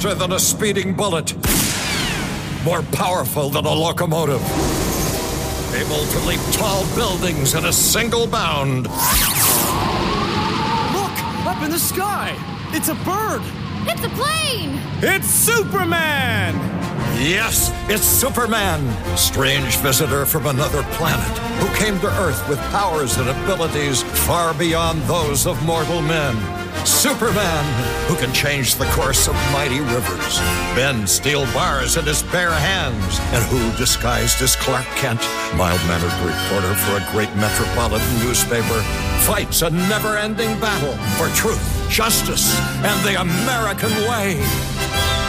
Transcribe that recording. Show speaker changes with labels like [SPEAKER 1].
[SPEAKER 1] faster than a speeding bullet, more powerful than a locomotive, able to leap tall buildings in a single bound.
[SPEAKER 2] Look! Up in the sky! It's a bird!
[SPEAKER 3] It's a plane!
[SPEAKER 2] It's Superman!
[SPEAKER 1] Yes, it's Superman, strange visitor from another planet who came to Earth with powers and abilities far beyond those of mortal men. Superman, who can change the course of mighty rivers, bend steel bars in his bare hands, and who, disguised as Clark Kent, mild-mannered reporter for a great metropolitan newspaper, fights a never-ending battle for truth, justice, and the American way.